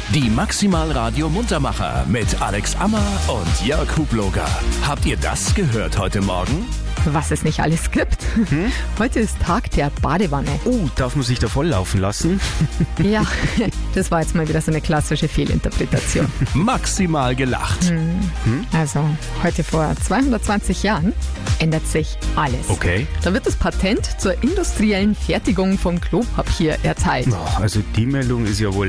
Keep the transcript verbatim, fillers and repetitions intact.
Die Maximal Radio Muntermacher mit Alex Ammer und Jörg Hubloger. Habt ihr das gehört heute Morgen? Was es nicht alles gibt. Hm? Heute ist Tag der Badewanne. Oh, darf man sich da volllaufen lassen? Ja, das war jetzt mal wieder so eine klassische Fehlinterpretation. Maximal gelacht. Hm. Hm? Also, heute vor zweihundertzwanzig Jahren ändert sich alles. Okay. Da wird das Patent zur industriellen Fertigung von Klopapier erteilt. Oh, also die Meldung ist ja wohl